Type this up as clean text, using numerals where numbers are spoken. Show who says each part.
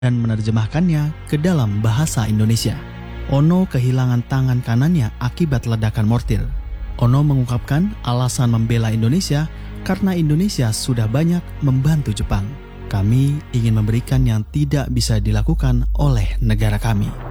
Speaker 1: dan menerjemahkannya ke dalam bahasa Indonesia. Ono kehilangan tangan kanannya akibat ledakan mortir. Ono mengungkapkan alasan membela Indonesia karena Indonesia sudah banyak membantu Jepang. Kami ingin memberikan yang tidak bisa dilakukan oleh negara kami.